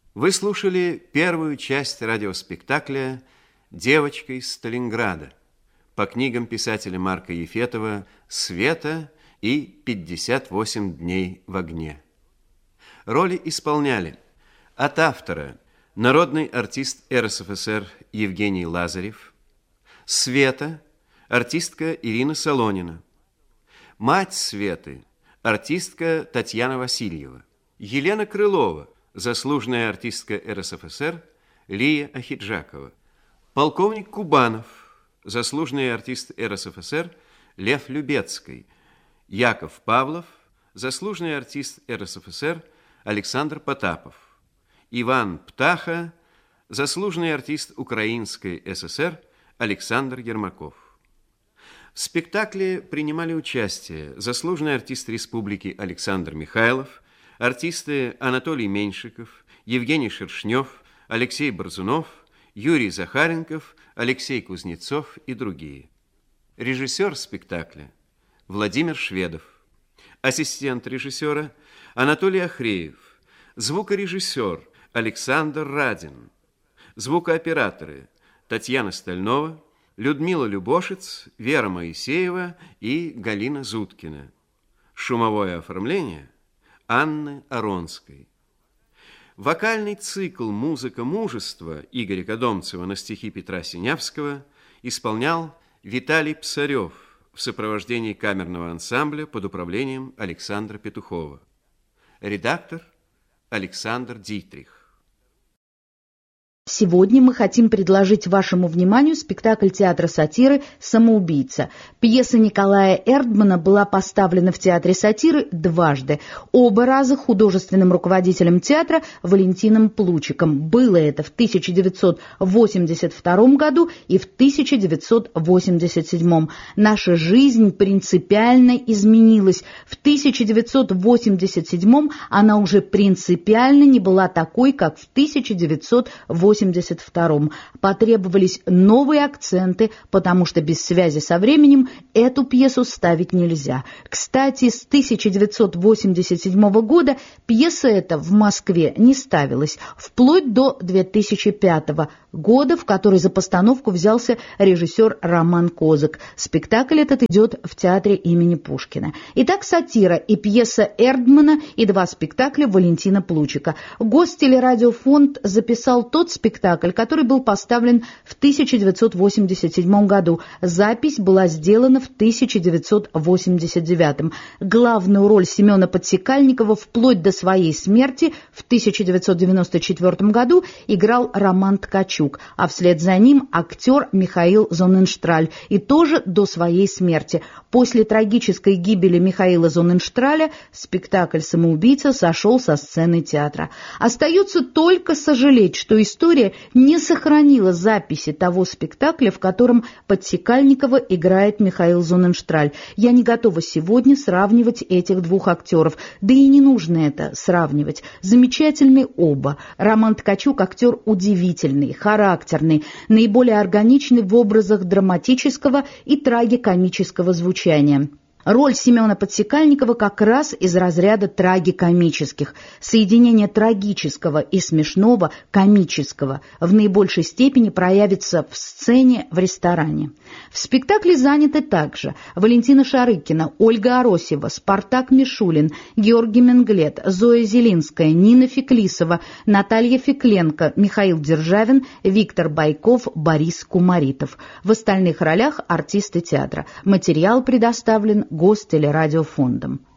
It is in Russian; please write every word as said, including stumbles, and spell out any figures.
Вы слушали первую часть радиоспектакля «Девочка из Сталинграда» по книгам писателя Марка Ефетова «Света» и «пятьдесят восемь дней в огне». Роли исполняли от автора народный артист эр эс эф эс эр Евгений Лазарев, Света, артистка Ирина Солонина, мать Светы, артистка Татьяна Васильева, Елена Крылова, заслуженная артистка эр эс эф эс эр Лия Ахиджакова, полковник Кубанов, заслуженный артист эр эс эф эс эр Лев Любецкий, Яков Павлов, заслуженный артист эр эс эф эс эр Александр Потапов, Иван Птаха, заслуженный артист Украинской эс эс эр Александр Ермаков. В спектакле принимали участие заслуженный артист республики Александр Михайлов, артисты Анатолий Меньшиков, Евгений Шершнев, Алексей Борзунов, Юрий Захаренков, Алексей Кузнецов и другие. Режиссер спектакля Владимир Шведов. Ассистент режиссера Анатолий Охреев. Звукорежиссер Александр Радин. Звукооператоры Татьяна Стальнова, Людмила Любошец, Вера Моисеева и Галина Зуткина. Шумовое оформление Анны Аронской. Вокальный цикл «Музыка мужества» Игоря Кодомцева на стихи Петра Синявского исполнял Виталий Псарев в сопровождении камерного ансамбля под управлением Александра Петухова. Редактор Александр Дитрих. Сегодня мы хотим предложить вашему вниманию спектакль театра сатиры «Самоубийца». Пьеса Николая Эрдмана была поставлена в театре сатиры дважды. Оба раза художественным руководителем театра Валентином Плучиком. Было это в тысяча девятьсот восемьдесят втором году и в тысяча девятьсот восемьдесят седьмом. Наша жизнь принципиально изменилась. В тысяча девятьсот восемьдесят седьмом она уже принципиально не была такой, как в тысяча девятьсот восемьдесят втором. Потребовались новые акценты, потому что без связи со временем эту пьесу ставить нельзя. Кстати, с тысяча девятьсот восемьдесят седьмого года пьеса эта в Москве не ставилась, вплоть до две тысячи пятого года, в который за постановку взялся режиссер Роман Козак. Спектакль этот идет в театре имени Пушкина. Итак, сатира и пьеса Эрдмана и два спектакля Валентина Плучика. Гостелерадиофонд записал тот спектакль, который был поставлен в тысяча девятьсот восемьдесят седьмом году. Запись была сделана в тысяча девятьсот восемьдесят девятом. Главную роль Семена Подсекальникова вплоть до своей смерти в тысяча девятьсот девяносто четвёртом году играл Роман Ткачук, а вслед за ним актер Михаил Зонненштраль, и тоже до своей смерти. После трагической гибели Михаила Зонненштраля спектакль «Самоубийца» сошел со сцены театра. Остается только сожалеть, что история не сохранила записи того спектакля, в котором Подсекальникова играет Михаил Зонненштраль. Я не готова сегодня сравнивать этих двух актеров, да и не нужно это сравнивать. Замечательны оба. Роман Ткачук актер удивительный, характерный, наиболее органичный в образах драматического и трагикомического звучания. Роль Семена Подсекальникова как раз из разряда трагикомических. Соединение трагического и смешного, комического, в наибольшей степени проявится в сцене в ресторане. В спектакле заняты также Валентина Шарыкина, Ольга Аросева, Спартак Мишулин, Георгий Менглет, Зоя Зелинская, Нина Феклисова, Наталья Фекленко, Михаил Державин, Виктор Байков, Борис Кумаритов. В остальных ролях артисты театра. Материал предоставлен Гостелерадиофондом.